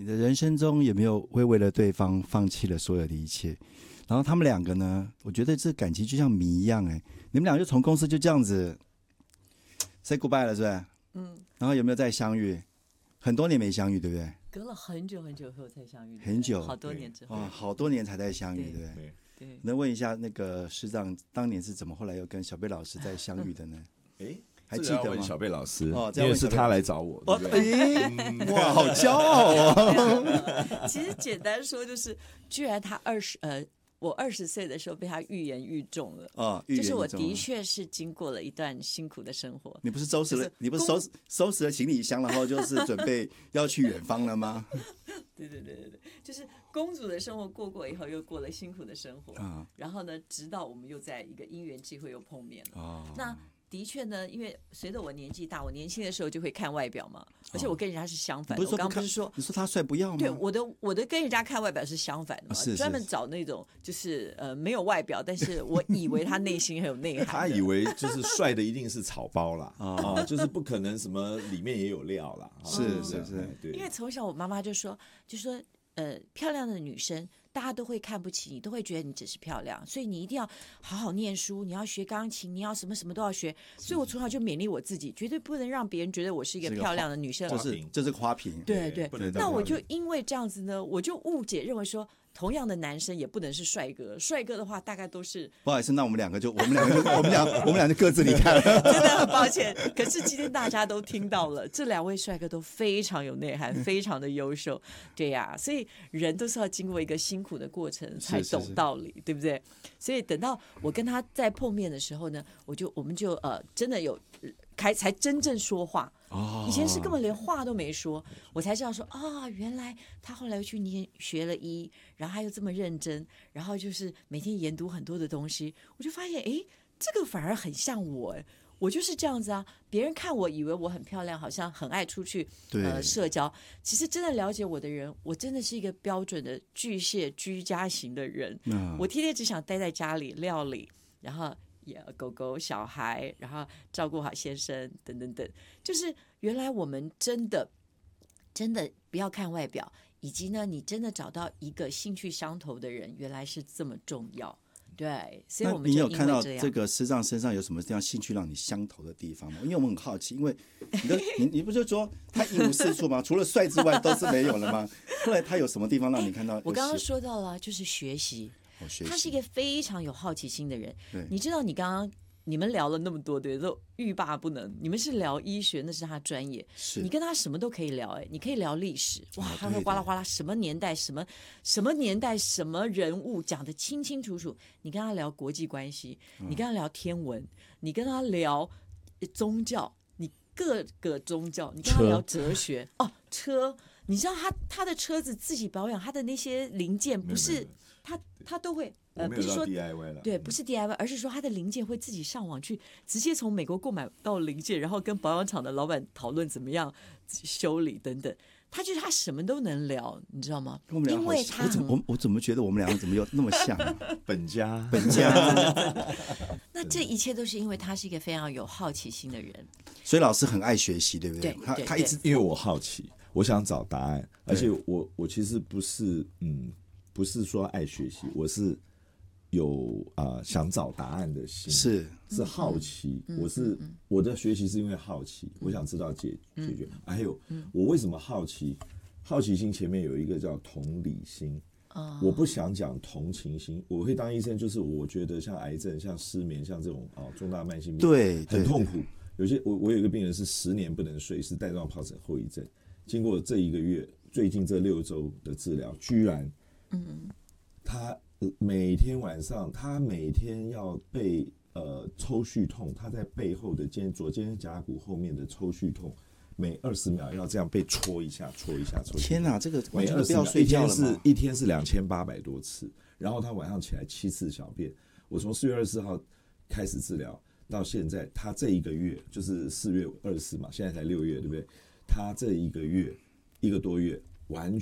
你的人生中有没有会为了对方放弃了所有的一切？然后他们两个呢，我觉得这感情就像谜一样，你们俩就从公司就这样子 say goodbye 了，是不是？然后有没有再相遇？很多年没相遇，对不对？ 隔了很久很久后才相遇， 很久， 好多年之后， 好多年才在相遇，对不对？ 对。 能问一下那个师长，当年是怎么后来又跟小贝老师再相遇的呢？还记得吗？ 小贝老师因为是他来找我，对不对？ 哇，好骄傲哦！ 其实简单说就是，居然他我20岁的时候被他预言预中了就是我的确是经过了一段辛苦的生活。 你不是收拾了，你不是收拾了行李箱，然后就是准备要去远方了吗？ 对，就是公主的生活过以后，又过了辛苦的生活然后呢，直到我们又在一个因缘机会又碰面了那的确呢，因为随着我年纪大，我年轻的时候就会看外表嘛，而且我跟人家是相反的。我刚刚不是说你说他帅不要吗？ 对，我的跟人家看外表是相反的嘛，专门找那种就是没有外表，但是我以为他内心很有内涵。 他以为就是帅的一定是草包啦就是不可能什么里面也有料啦。 是， 对。 因为从小我妈妈就说漂亮的女生大家都会看不起你，都会觉得你只是漂亮，所以你一定要好好念书，你要学钢琴，你要什么什么都要学。所以我从小就勉励我自己，绝对不能让别人觉得我是一个漂亮的女生。 这是花瓶。 对，那我就因为这样子呢，我就误解认为说，同样的男生也不能是帅哥，帅哥的话大概都是。 不好意思，那我们俩就各自离开了。 真的很抱歉，可是今天大家都听到了，这2位帅哥都非常有内涵，非常的优秀。对呀，所以人都是要经过一个辛苦的过程才懂道理，对不对？所以等到我跟他再碰面的时候呢，我们就真的有才真正说话。以前是根本连话都没说，我才知道说原来他后来又去学了医，然后他又这么认真，然后就是每天研读很多的东西，我就发现这个反而很像我就是这样子啊。别人看我以为我很漂亮，好像很爱出去社交，其实真的了解我的人，我真的是一个标准的巨蟹居家型的人。我天天只想待在家里料理，然后狗狗小孩，然后照顾好先生等等等。就是原来我们真的不要看外表，以及呢你真的找到一个兴趣相投的人，原来是这么重要。对，所以我们就因为这样。 你有看到这个师长身上有什么这样兴趣让你相投的地方吗？因为我们很好奇，因为你不就说他一无是处吗？除了帅之外都是没有了吗？后来他有什么地方让你看到？ 我刚刚说到了，就是学习。他是一个非常有好奇心的人。你知道你们聊了那么多，对，都欲罢不能。你们是聊医学，那是他专业。你跟他什么都可以聊，你可以聊历史，哇，他会哗啦哗啦，什么年代，什么年代，什么人物讲得清清楚楚。你跟他聊国际关系，你跟他聊天文，你跟他聊宗教，你各个宗教，你跟他聊哲学。车，你知道他的车子自己保养，他的那些零件不是他都会。 不是说 DIY 了， 对，不是 DIY， 而是说他的零件会自己上网去，直接从美国购买到零件，然后跟保养厂的老板讨论怎么样修理等等。他就是他什么都能聊，你知道吗？因为他我怎么觉得我们两个怎么有那么像本家那这一切都是因为他是一个非常有好奇心的人， 所以老师很爱学习，对不对？他一直因为我好奇，我想找答案，而且我其实不是说爱学习，我是有想找答案的心，是好奇。我的学习是因为好奇，我想知道解决。还有我为什么好奇？好奇心前面有一个叫同理心。我不想讲同情心。我会当医生，就是我觉得像癌症、像失眠、像这种重大慢性病， 对， 很痛苦。有些我有一个病人是10年不能睡，是带状疱疹后遗症。经过这1个月，最近这6周的治疗，居然他每天晚上，他每天要被抽搐痛，他在背后的左肩胛骨后面的抽搐痛，每20秒要这样被戳一下。 天哪，这个每20秒睡觉了，一天是2800多次，然后他晚上起来7次小便。我从4月24号开始治疗到现在，他这1个月就是4月24嘛，现在才6月，对不对？他这1个多月完全